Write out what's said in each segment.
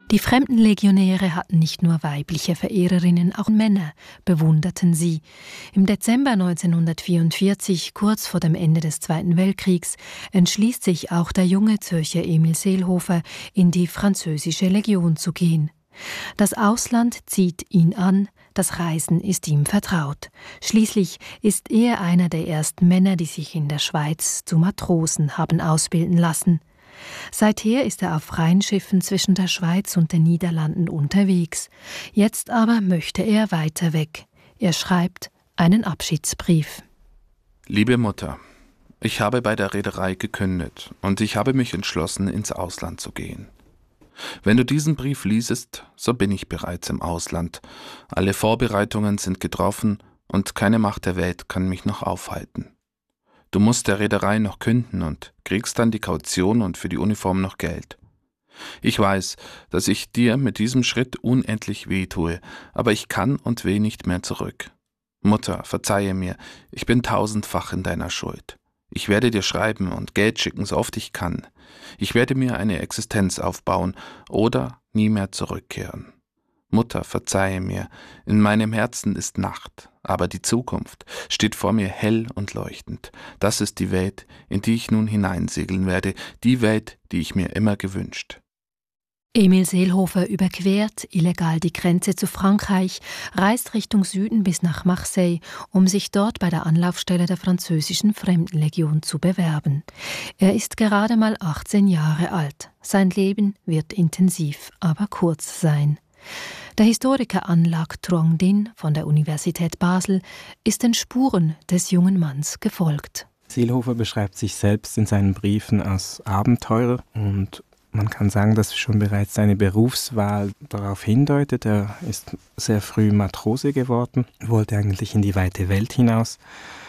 Die Fremdenlegionäre hatten nicht nur weibliche Verehrerinnen, auch Männer bewunderten sie. Im Dezember 1944, kurz vor dem Ende des Zweiten Weltkriegs, entschließt sich auch der junge Zürcher Emil Seelhofer, in die französische Legion zu gehen. Das Ausland zieht ihn an, das Reisen ist ihm vertraut. Schließlich ist er einer der ersten Männer, die sich in der Schweiz zu Matrosen haben ausbilden lassen. Seither ist er auf freien Schiffen zwischen der Schweiz und den Niederlanden unterwegs. Jetzt aber möchte er weiter weg. Er schreibt einen Abschiedsbrief. Liebe Mutter, ich habe bei der Reederei gekündigt und ich habe mich entschlossen, ins Ausland zu gehen. Wenn du diesen Brief liesest, so bin ich bereits im Ausland. Alle Vorbereitungen sind getroffen und keine Macht der Welt kann mich noch aufhalten. Du musst der Reederei noch künden und kriegst dann die Kaution und für die Uniform noch Geld. Ich weiß, dass ich dir mit diesem Schritt unendlich wehtue, aber ich kann und will nicht mehr zurück. Mutter, verzeihe mir, ich bin tausendfach in deiner Schuld. Ich werde dir schreiben und Geld schicken, so oft ich kann. Ich werde mir eine Existenz aufbauen oder nie mehr zurückkehren. Mutter, verzeihe mir, in meinem Herzen ist Nacht, aber die Zukunft steht vor mir hell und leuchtend. Das ist die Welt, in die ich nun hineinsegeln werde, die Welt, die ich mir immer gewünscht. Emil Seelhofer überquert illegal die Grenze zu Frankreich, reist Richtung Süden bis nach Marseille, um sich dort bei der Anlaufstelle der französischen Fremdenlegion zu bewerben. Er ist gerade mal 18 Jahre alt. Sein Leben wird intensiv, aber kurz sein. Der Historiker Anlak Truong Dinh von der Universität Basel ist den Spuren des jungen Manns gefolgt. Seelhofer beschreibt sich selbst in seinen Briefen als Abenteurer und man kann sagen, dass schon bereits seine Berufswahl darauf hindeutet. Er ist sehr früh Matrose geworden, wollte eigentlich in die weite Welt hinaus.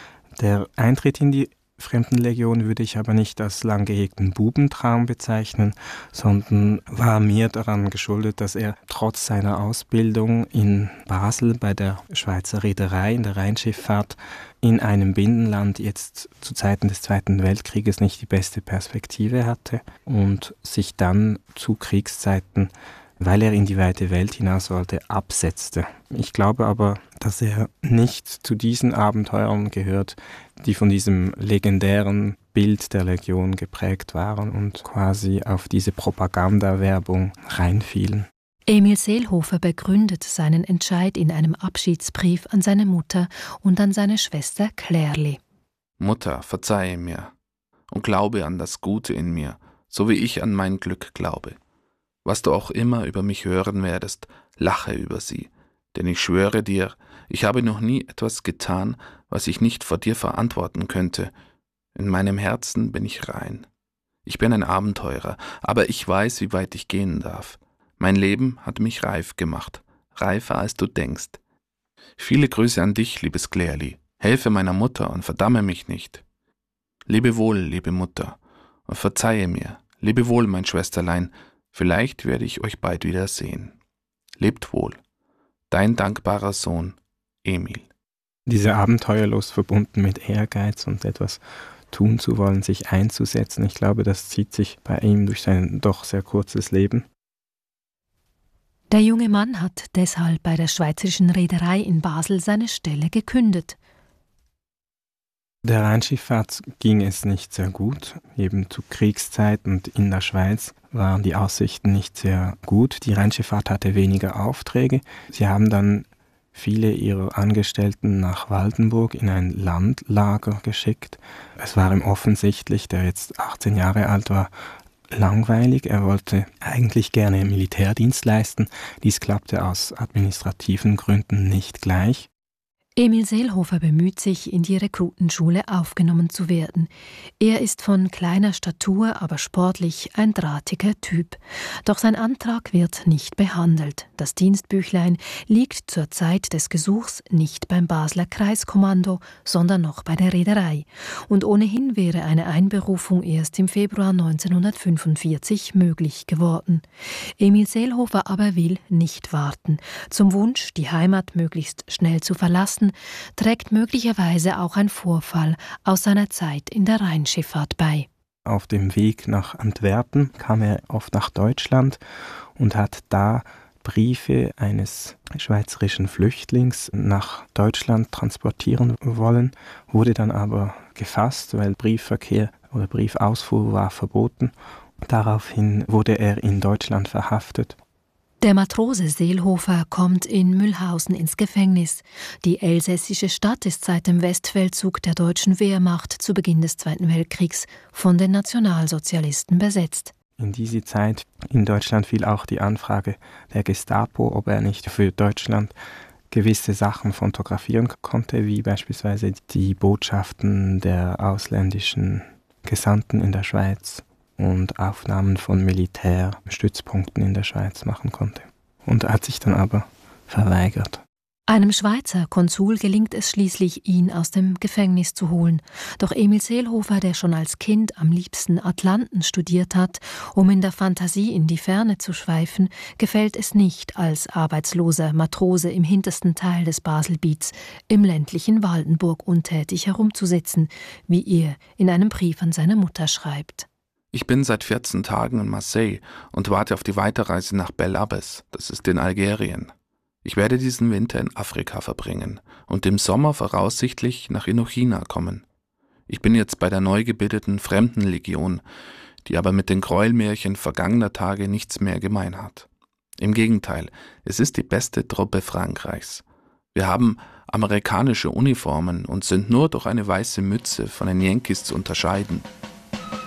Der Eintritt in die Fremdenlegion würde ich aber nicht als lang gehegten Bubentraum bezeichnen, sondern war mehr daran geschuldet, dass er trotz seiner Ausbildung in Basel bei der Schweizer Reederei in der Rheinschifffahrt in einem Binnenland jetzt zu Zeiten des Zweiten Weltkrieges nicht die beste Perspektive hatte und sich dann zu Kriegszeiten, weil er in die weite Welt hinaus wollte, absetzte. Ich glaube aber, dass er nicht zu diesen Abenteuern gehört, die von diesem legendären Bild der Legion geprägt waren und quasi auf diese Propagandawerbung reinfielen. Emil Seelhofer begründet seinen Entscheid in einem Abschiedsbrief an seine Mutter und an seine Schwester Clairli. Mutter, verzeihe mir und glaube an das Gute in mir, so wie ich an mein Glück glaube. Was du auch immer über mich hören werdest, lache über sie, denn ich schwöre dir, ich habe noch nie etwas getan, was ich nicht vor dir verantworten könnte. In meinem Herzen bin ich rein. Ich bin ein Abenteurer, aber ich weiß, wie weit ich gehen darf. Mein Leben hat mich reif gemacht, reifer als du denkst. Viele Grüße an dich, liebes Clairli. Helfe meiner Mutter und verdamme mich nicht. Lebe wohl, liebe Mutter, und verzeihe mir. Lebe wohl, mein Schwesterlein. Vielleicht werde ich euch bald wieder sehen. Lebt wohl. Dein dankbarer Sohn, Emil. Diese Abenteuerlust verbunden mit Ehrgeiz und etwas tun zu wollen, sich einzusetzen, ich glaube, das zieht sich bei ihm durch sein doch sehr kurzes Leben. Der junge Mann hat deshalb bei der Schweizerischen Reederei in Basel seine Stelle gekündigt. Der Rheinschifffahrt ging es nicht sehr gut. Eben zu Kriegszeiten und in der Schweiz waren die Aussichten nicht sehr gut. Die Rheinschifffahrt hatte weniger Aufträge. Sie haben dann viele ihrer Angestellten nach Waldenburg in ein Landlager geschickt. Es war ihm offensichtlich, der jetzt 18 Jahre alt war, langweilig. Er wollte eigentlich gerne Militärdienst leisten. Dies klappte aus administrativen Gründen nicht gleich. Emil Seelhofer bemüht sich, in die Rekrutenschule aufgenommen zu werden. Er ist von kleiner Statur, aber sportlich ein drahtiger Typ. Doch sein Antrag wird nicht behandelt. Das Dienstbüchlein liegt zur Zeit des Gesuchs nicht beim Basler Kreiskommando, sondern noch bei der Reederei. Und ohnehin wäre eine Einberufung erst im Februar 1945 möglich geworden. Emil Seelhofer aber will nicht warten. Zum Wunsch, die Heimat möglichst schnell zu verlassen, trägt möglicherweise auch ein Vorfall aus seiner Zeit in der Rheinschifffahrt bei. Auf dem Weg nach Antwerpen kam er oft nach Deutschland und hat da Briefe eines schweizerischen Flüchtlings nach Deutschland transportieren wollen, wurde dann aber gefasst, weil Briefverkehr oder Briefausfuhr war verboten. Daraufhin wurde er in Deutschland verhaftet. Der Matrose Seelhofer kommt in Mühlhausen ins Gefängnis. Die elsässische Stadt ist seit dem Westfeldzug der deutschen Wehrmacht zu Beginn des Zweiten Weltkriegs von den Nationalsozialisten besetzt. In diese Zeit in Deutschland fiel auch die Anfrage der Gestapo, ob er nicht für Deutschland gewisse Sachen fotografieren konnte, wie beispielsweise die Botschaften der ausländischen Gesandten in der Schweiz und Aufnahmen von Militärstützpunkten in der Schweiz machen konnte. Und er hat sich dann aber verweigert. Einem Schweizer Konsul gelingt es schließlich, ihn aus dem Gefängnis zu holen. Doch Emil Seelhofer, der schon als Kind am liebsten Atlanten studiert hat, um in der Fantasie in die Ferne zu schweifen, gefällt es nicht, als arbeitsloser Matrose im hintersten Teil des Baselbiets im ländlichen Waldenburg untätig herumzusitzen, wie er in einem Brief an seine Mutter schreibt. Ich bin seit 14 Tagen in Marseille und warte auf die Weiterreise nach Bel Abbes, das ist in Algerien. Ich werde diesen Winter in Afrika verbringen und im Sommer voraussichtlich nach Indochina kommen. Ich bin jetzt bei der neu gebildeten Fremdenlegion, die aber mit den Gräuelmärchen vergangener Tage nichts mehr gemein hat. Im Gegenteil, es ist die beste Truppe Frankreichs. Wir haben amerikanische Uniformen und sind nur durch eine weiße Mütze von den Yankees zu unterscheiden.